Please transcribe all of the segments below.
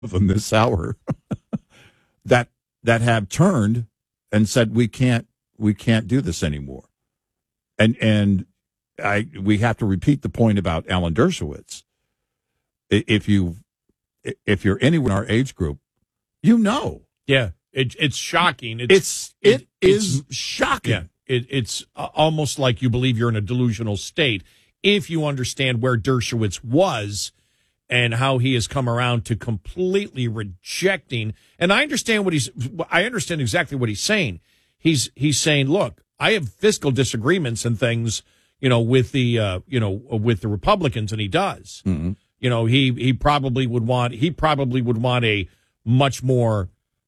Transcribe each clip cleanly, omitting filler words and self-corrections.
of them this hour that have turned and said we can't do this anymore. And we have to repeat the point about Alan Dershowitz. If you're anywhere in our age group, you know. Yeah, it's shocking. It is shocking. Yeah, it's almost like you believe you're in a delusional state if you understand where Dershowitz was and how he has come around to completely rejecting. And I understand exactly what he's saying. He's saying, look, I have fiscal disagreements and things, with the Republicans, and he does. Mm-hmm. He probably would want a much more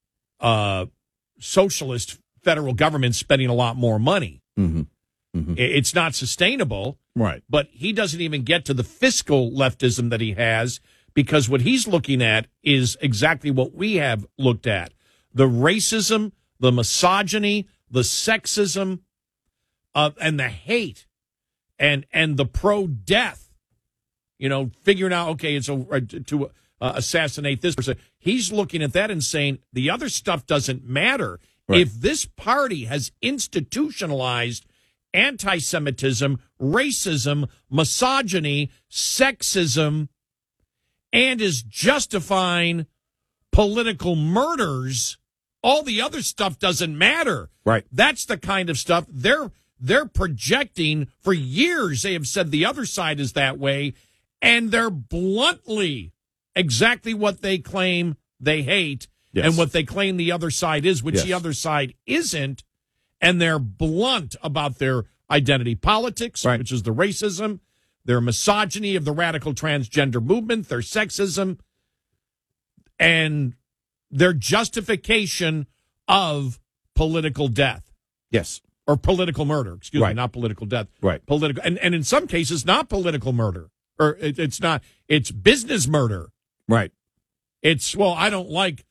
socialist federal government spending a lot more money. Mm-hmm. Mm-hmm. It's not sustainable. Right. But he doesn't even get to the fiscal leftism that he has, because what he's looking at is exactly what we have looked at. The racism, the misogyny, the sexism, and the hate, and the pro-death, figuring out, okay, it's to assassinate this person. He's looking at that and saying the other stuff doesn't matter. Right. If this party has institutionalized anti-Semitism, racism, misogyny, sexism, and is justifying political murders, all the other stuff doesn't matter. Right. That's the kind of stuff they're projecting. For years they have said the other side is that way, and they're bluntly exactly what they claim they hate. Yes. And what they claim the other side is, which the other side isn't. And they're blunt about their identity politics, right, which is the racism, their misogyny of the radical transgender movement, their sexism, and their justification of political death. Yes. Or political murder, excuse me, not political death. Right. Political, and in some cases, not political murder. Or it's not, it's business murder. Right. It's, well, I don't like,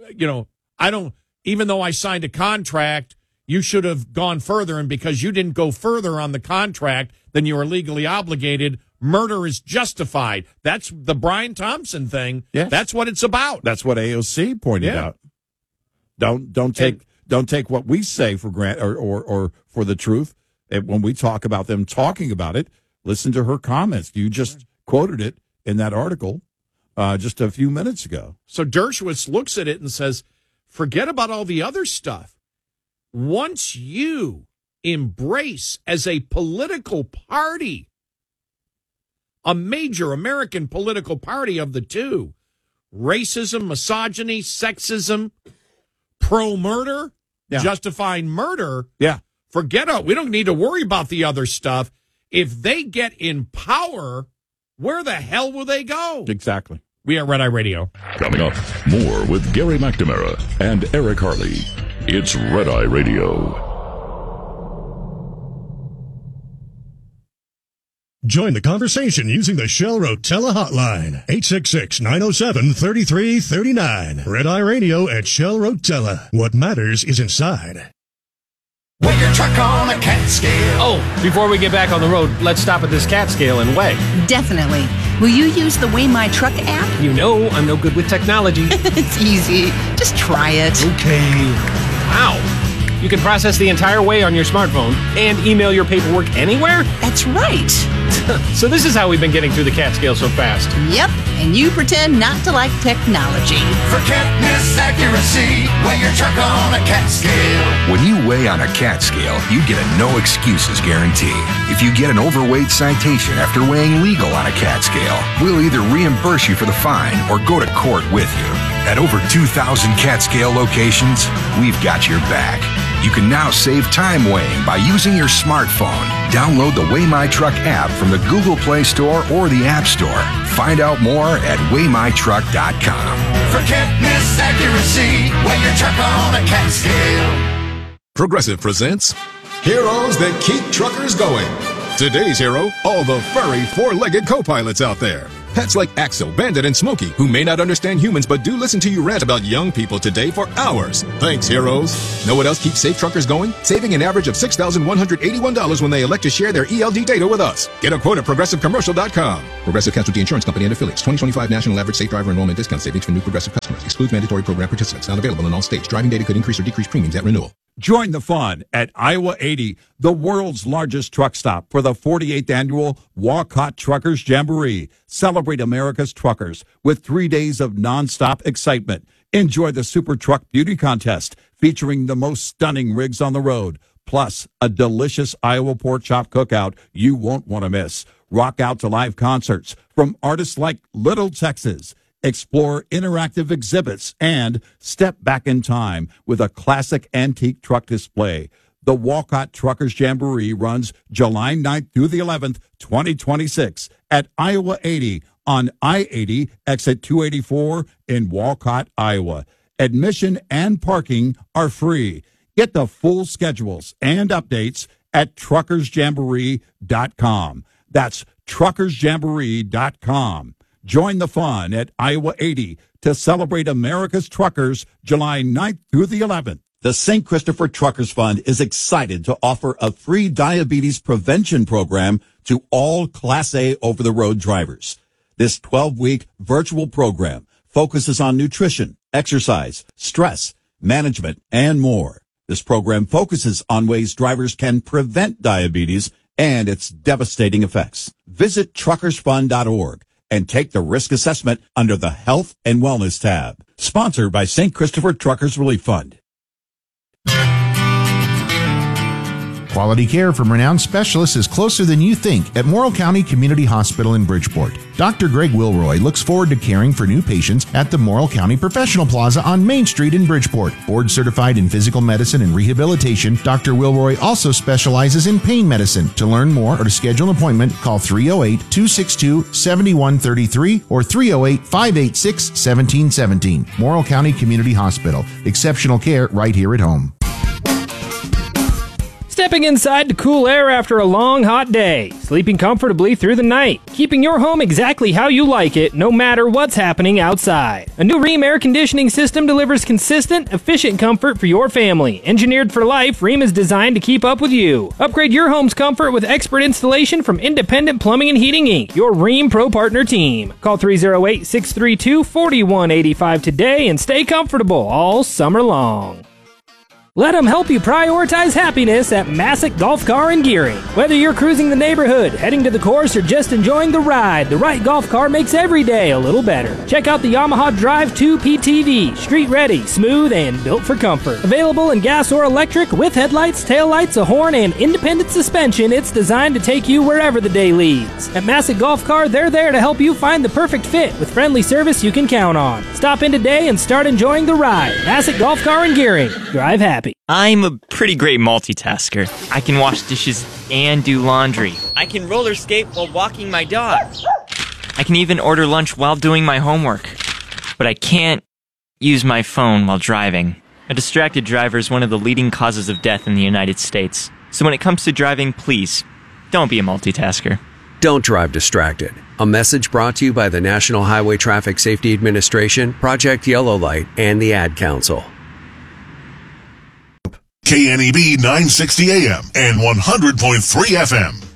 even though I signed a contract, you should have gone further, and because you didn't go further on the contract than you were legally obligated, murder is justified. That's the Brian Thompson thing. Yes. That's what it's about. That's what AOC pointed out. Don't take what we say for granted or for the truth. When we talk about them talking about it, listen to her comments. You just quoted it in that article just a few minutes ago. So Dershowitz looks at it and says, forget about all the other stuff. Once you embrace as a political party, a major American political party of the two, racism, misogyny, sexism, pro-murder, justifying murder, forget it. We don't need to worry about the other stuff. If they get in power, where the hell will they go? Exactly. We are Red Eye Radio. Coming up, more with Gary McNamara and Eric Harley. It's Red Eye Radio. Join the conversation using the Shell Rotella hotline, 866-907-3339. Red Eye Radio at Shell Rotella. What matters is inside. Weigh your truck on a cat scale. Oh, before we get back on the road, let's stop at this cat scale and weigh. Definitely. Will you use the Weigh My Truck app? You know I'm no good with technology. It's easy. Just try it. Okay. Wow. You can process the entire weigh on your smartphone and email your paperwork anywhere? That's right. So this is how we've been getting through the cat scale so fast. Yep, and you pretend not to like technology. For can't miss accuracy, weigh your truck on a cat scale. When you weigh on a cat scale, you get a no excuses guarantee. If you get an overweight citation after weighing legal on a cat scale, we'll either reimburse you for the fine or go to court with you. At over 2,000 cat scale locations, we've got your back. You can now save time weighing by using your smartphone. Download the Weigh My Truck app from the Google Play Store or the App Store. Find out more at weightmytruck.com. For can't miss accuracy, weigh your truck on a cat scale. Progressive presents Heroes That Keep Truckers Going. Today's hero, all the furry four-legged co-pilots out there. Pets like Axel, Bandit, and Smokey, who may not understand humans but do listen to you rant about young people today for hours. Thanks, heroes. Know what else keeps safe truckers going? Saving an average of $6,181 when they elect to share their ELD data with us. Get a quote at ProgressiveCommercial.com. Progressive Casualty Insurance Company and Affiliates. 2025 National Average Safe Driver Enrollment Discount Savings for new Progressive customers. Excludes mandatory program participants. Not available in all states. Driving data could increase or decrease premiums at renewal. Join the fun at Iowa 80, the world's largest truck stop, for the 48th annual Walcott Truckers Jamboree. Celebrate America's truckers with 3 days of nonstop excitement. Enjoy the Super Truck Beauty Contest featuring the most stunning rigs on the road, plus a delicious Iowa pork chop cookout you won't want to miss. Rock out to live concerts from artists like Little Texas. Explore interactive exhibits and step back in time with a classic antique truck display. The Walcott Truckers Jamboree runs July 9th through the 11th, 2026 at Iowa 80 on I-80 exit 284 in Walcott, Iowa. Admission and parking are free. Get the full schedules and updates at truckersjamboree.com. That's truckersjamboree.com. Join the fun at Iowa 80 to celebrate America's truckers July 9th through the 11th. The St. Christopher Truckers Fund is excited to offer a free diabetes prevention program to all Class A over-the-road drivers. This 12-week virtual program focuses on nutrition, exercise, stress, management, and more. This program focuses on ways drivers can prevent diabetes and its devastating effects. Visit truckersfund.org and take the risk assessment under the Health and Wellness tab. Sponsored by St. Christopher Truckers Relief Fund. Quality care from renowned specialists is closer than you think at Morrill County Community Hospital in Bridgeport. Dr. Greg Wilroy looks forward to caring for new patients at the Morrill County Professional Plaza on Main Street in Bridgeport. Board certified in physical medicine and rehabilitation, Dr. Wilroy also specializes in pain medicine. To learn more or to schedule an appointment, call 308-262-7133 or 308-586-1717. Morrill County Community Hospital. Exceptional care right here at home. Stepping inside to cool air after a long, hot day. Sleeping comfortably through the night. Keeping your home exactly how you like it, no matter what's happening outside. A new Rheem air conditioning system delivers consistent, efficient comfort for your family. Engineered for life, Rheem is designed to keep up with you. Upgrade your home's comfort with expert installation from Independent Plumbing and Heating, Inc., your Rheem Pro Partner team. Call 308-632-4185 today and stay comfortable all summer long. Let them help you prioritize happiness at Massick Golf Car and Gearing. Whether you're cruising the neighborhood, heading to the course, or just enjoying the ride, the right golf car makes every day a little better. Check out the Yamaha Drive 2 PTV. Street ready, smooth, and built for comfort. Available in gas or electric, with headlights, taillights, a horn, and independent suspension, it's designed to take you wherever the day leads. At Massick Golf Car, they're there to help you find the perfect fit with friendly service you can count on. Stop in today and start enjoying the ride. Massick Golf Car and Gearing. Drive happy. I'm a pretty great multitasker. I can wash dishes and do laundry. I can roller skate while walking my dog. I can even order lunch while doing my homework. But I can't use my phone while driving. A distracted driver is one of the leading causes of death in the United States. So when it comes to driving, please, don't be a multitasker. Don't drive distracted. A message brought to you by the National Highway Traffic Safety Administration, Project Yellow Light, and the Ad Council. KNEB 960 AM and 100.3 FM.